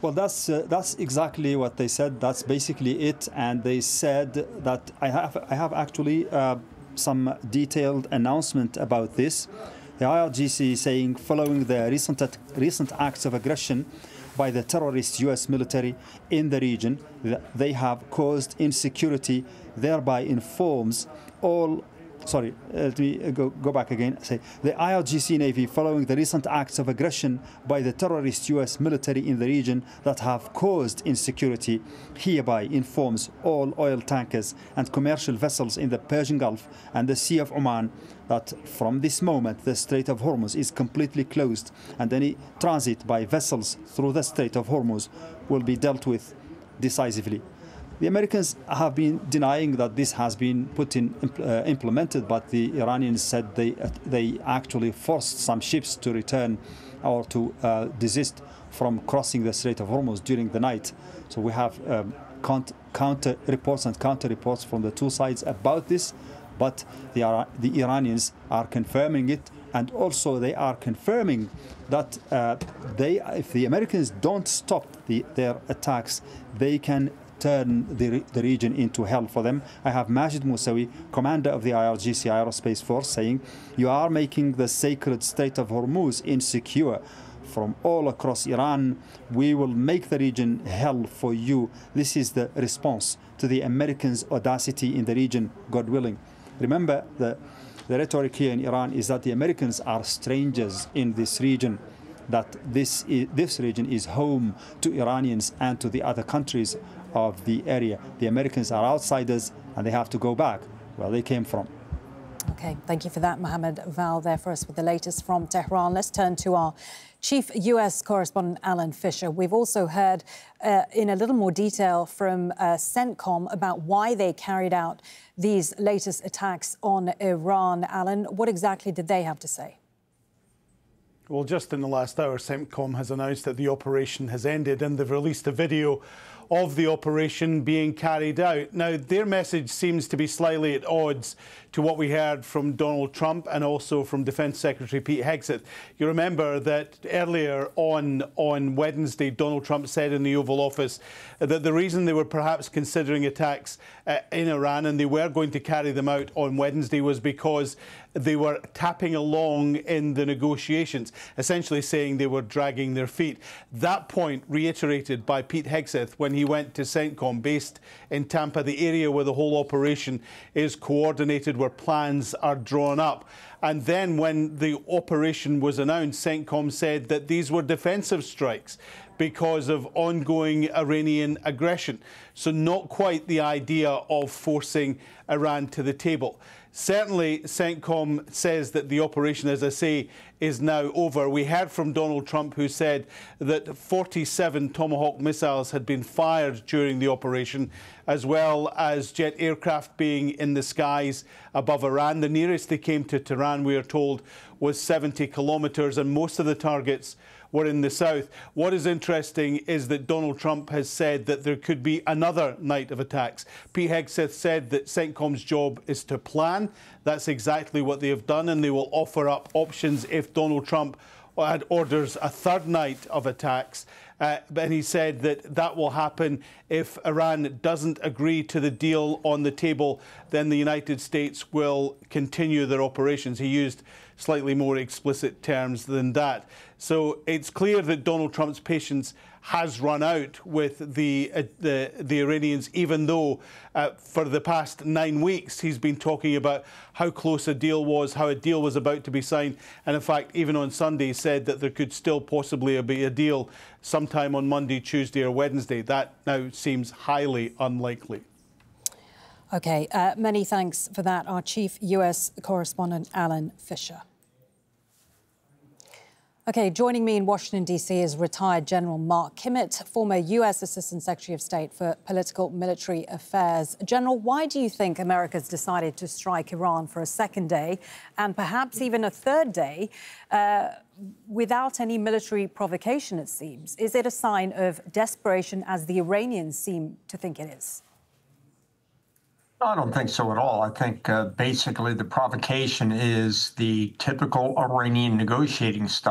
Well, that's exactly what they said. That's basically it. And they said that I have actually some detailed announcement about this. The IRGC saying following the recent acts of aggression by the terrorist U.S. military in the region, they have caused insecurity, thereby informs all. Sorry, let me go back again. Say the IRGC Navy, following the recent acts of aggression by the terrorist U.S. military in the region that have caused insecurity, hereby informs all oil tankers and commercial vessels in the Persian Gulf and the Sea of Oman that from this moment the Strait of Hormuz is completely closed, and any transit by vessels through the Strait of Hormuz will be dealt with decisively. The Americans have been denying that this has been implemented, but the Iranians said they actually forced some ships to return or to desist from crossing the Strait of Hormuz during the night. So we have counter reports from the two sides about this, but the Iranians are confirming it, and also they are confirming that if the Americans don't stop their attacks, they can turn the region into hell for them. I have Majid Musawi, commander of the IRGC Aerospace Force, saying, "You are making the sacred Strait of Hormuz insecure. From all across Iran, we will make the region hell for you." This is the response to the Americans' audacity in the region, God willing. Remember, the rhetoric here in Iran is that the Americans are strangers in this region, that this region is home to Iranians and to the other countries of the area. The Americans are outsiders and they have to go back where they came from. OK, thank you for that, Mohammed Val, there for us with the latest from Tehran. Let's turn to our chief US correspondent, Alan Fisher. We've also heard in a little more detail from CENTCOM about why they carried out these latest attacks on Iran. Alan, what exactly did they have to say? Well, just in the last hour, CENTCOM has announced that the operation has ended, and they've released a video of the operation being carried out. Now, their message seems to be slightly at odds to what we heard from Donald Trump and also from Defence Secretary Pete Hegseth. You remember that earlier on Wednesday, Donald Trump said in the Oval Office that the reason they were perhaps considering attacks in Iran, and they were going to carry them out on Wednesday, was because they were tapping along in the negotiations, essentially saying they were dragging their feet. That point reiterated by Pete Hegseth when he went to CENTCOM, based in Tampa, the area where the whole operation is coordinated, where plans are drawn up. And then when the operation was announced, CENTCOM said that these were defensive strikes because of ongoing Iranian aggression. So not quite the idea of forcing Iran to the table. Certainly, CENTCOM says that the operation, as I say, is now over. We heard from Donald Trump, who said that 47 Tomahawk missiles had been fired during the operation, as well as jet aircraft being in the skies above Iran. The nearest they came to Tehran, we are told, was 70 kilometres, and most of the targets were in the south. What is interesting is that Donald Trump has said that there could be another night of attacks. Pete Hegseth said that CENTCOM's job is to plan. That's exactly what they have done, and they will offer up options if Donald Trump orders a third night of attacks. And he said that that will happen if Iran doesn't agree to the deal on the table. Then the United States will continue their operations. He used slightly more explicit terms than that. So it's clear that Donald Trump's patience has run out with the Iranians, even though for the past 9 weeks he's been talking about how close a deal was, how a deal was about to be signed, and in fact even on Sunday said that there could still possibly be a deal sometime on Monday, Tuesday or Wednesday. That now seems highly unlikely. OK, many thanks for that, our chief US correspondent, Alan Fisher. OK, joining me in Washington, D.C. is retired General Mark Kimmitt, former US Assistant Secretary of State for Political Military Affairs. General, why do you think America's decided to strike Iran for a second day and perhaps even a third day without any military provocation, it seems? Is it a sign of desperation, as the Iranians seem to think it is? I don't think so at all. I think basically the provocation is the typical Iranian negotiating style.